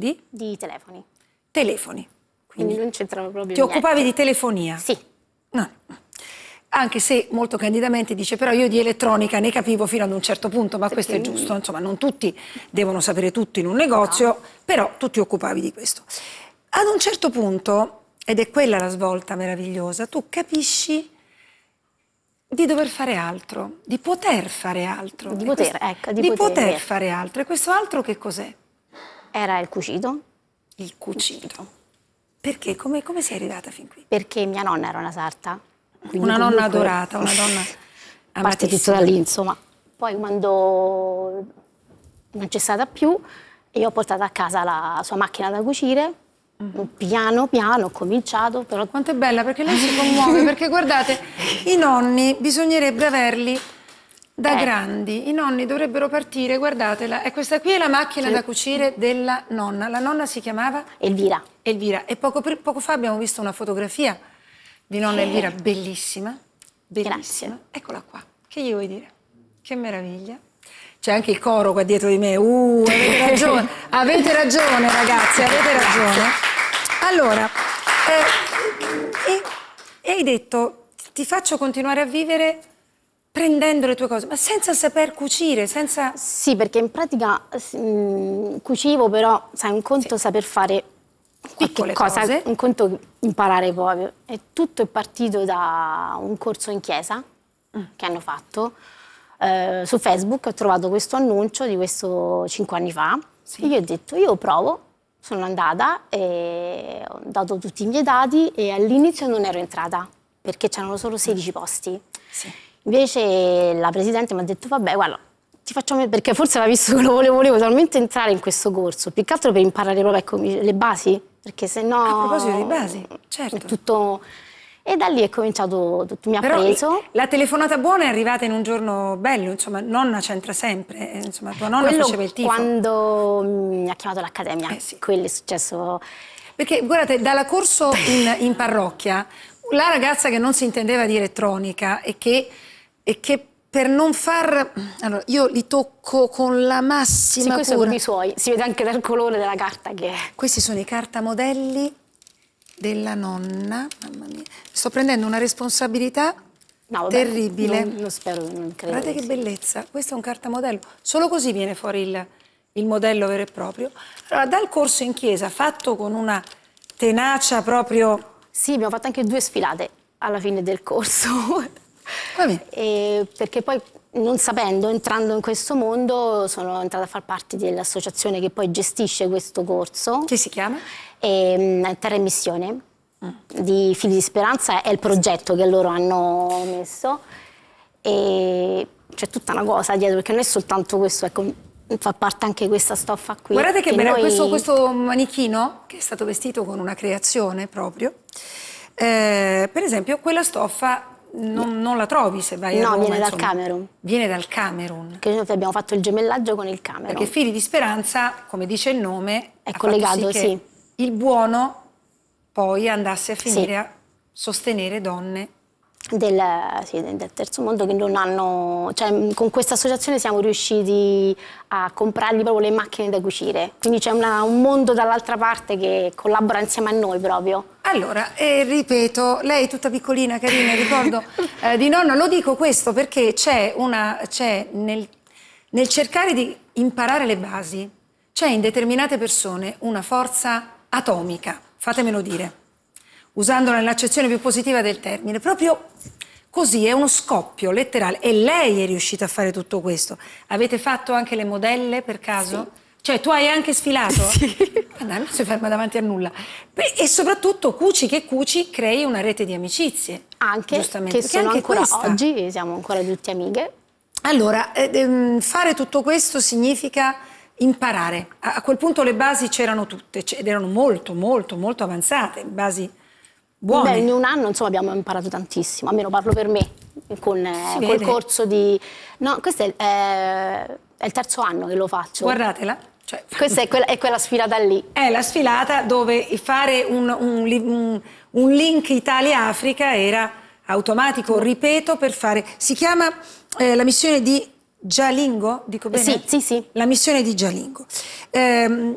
Di telefoni. Telefoni. Quindi non c'entrava proprio Ti niente. occupavi di telefonia? Sì. No. Anche se molto candidamente dice, però io di elettronica ne capivo fino ad un certo punto, ma questo è giusto, insomma, non tutti devono sapere tutto in un negozio, però tu ti occupavi di questo. Ad un certo punto, ed è quella la svolta meravigliosa, tu capisci di dover fare altro, di poter fare altro. Di poter, ecco, di poter fare altro. E questo altro che cos'è? Era il cucito. Il cucito. Perché? Come sei arrivata fin qui? Perché mia nonna era una sarta. Una nonna adorata, una donna amatissima. Parte tutto da lì, insomma. Poi quando non c'è stata più, io ho portato a casa la sua macchina da cucire, piano piano ho cominciato, però... Quanto è bella, perché lei si commuove, perché guardate, i nonni bisognerebbe averli da grandi, i nonni dovrebbero partire, guardatela, e questa qui è la macchina da cucire della nonna. La nonna si chiamava? Elvira. Elvira, e poco fa abbiamo visto una fotografia di nonna Elvira, bellissima, bellissima. Grazie. Eccola qua, che gli vuoi dire? Che meraviglia. C'è anche il coro qua dietro di me, avete ragione ragazzi, avete ragione. Allora, e hai detto, ti faccio continuare a vivere prendendo le tue cose, ma senza saper cucire, senza... Sì, perché in pratica cucivo, però sai, un conto saper fare piccole cosa, cose. un conto imparare proprio. E tutto è partito da un corso in chiesa che hanno fatto. Su Facebook ho trovato questo annuncio di questo 5 anni fa. E io ho detto, io provo. Sono andata e ho dato tutti i miei dati e all'inizio non ero entrata perché c'erano solo 16 posti. Sì. Invece la presidente mi ha detto, vabbè, guarda, ti facciamo... perché forse aveva visto che lo volevo talmente entrare in questo corso, più che altro per imparare proprio, ecco, le basi, perché se no... A proposito di basi, certo. Tutto... E da lì è cominciato tutto, mi ha preso. La telefonata buona è arrivata in un giorno bello, insomma, nonna c'entra sempre, insomma, tua nonna faceva il tifo. Quando mi ha chiamato l'accademia, Sì. quello è successo... Perché, guardate, dalla corso in parrocchia, la ragazza che non si intendeva di elettronica e che per non far... Allora, io li tocco con la massima sì, questo cura. sono i suoi, si vede anche dal colore della carta che... Questi sono i cartamodelli della nonna, mamma mia. Sto prendendo una responsabilità terribile. Non spero, non credo. Guardate che bellezza, questo è un cartamodello. Solo così viene fuori il modello vero e proprio. Allora, dal corso in chiesa, fatto con una tenacia proprio... Sì, abbiamo fatto anche 2 sfilate alla fine del corso. Va bene. Perché poi, non sapendo, entrando in questo mondo, sono entrata a far parte dell'associazione che poi gestisce questo corso. Che si chiama? Terra e Missione, di Figli di Speranza, è il progetto che loro hanno messo. E c'è tutta una cosa dietro, perché non è soltanto questo, ecco, fa parte anche questa stoffa qui. Guardate che bello, noi... questo manichino, che è stato vestito con una creazione proprio, per esempio, quella stoffa non la trovi se vai a Roma. No, viene dal insomma. Camerun. Viene dal Camerun. Che noi abbiamo fatto il gemellaggio con il Camerun. Perché Figli di Speranza, come dice il nome, è ha collegato, fatto sì che il buono poi andasse a finire a sostenere donne del terzo mondo che non hanno, cioè con questa associazione siamo riusciti a comprargli proprio le macchine da cucire, quindi c'è un mondo dall'altra parte che collabora insieme a noi proprio. Allora, ripeto, lei tutta piccolina, carina, ricordo di nonna, lo dico questo perché c'è nel cercare di imparare le basi, c'è in determinate persone una forza atomica, fatemelo dire, usandola nell'accezione più positiva del termine, proprio così, è uno scoppio letterale. E lei è riuscita a fare tutto questo. Avete fatto anche le modelle per caso? Sì. Cioè, tu hai anche sfilato? Sì. Ma dai, non si ferma davanti a nulla. E soprattutto, cuci che cuci, crei una rete di amicizie. Anche, giustamente. che sono anche ancora questa... oggi, siamo ancora tutte amiche. Allora, fare tutto questo significa imparare. A quel punto le basi c'erano tutte, ed erano molto, molto, molto avanzate, basi buone. Beh, in un anno, insomma, abbiamo imparato tantissimo, almeno parlo per me, col corso di... No, questo è il terzo anno che lo faccio. Guardatela. Cioè, questa è quella sfilata lì. È la sfilata dove fare un link Italia-Africa era automatico, ripeto, per fare... Si chiama la missione di Jalingo, dico bene? Sì. La missione di Jalingo.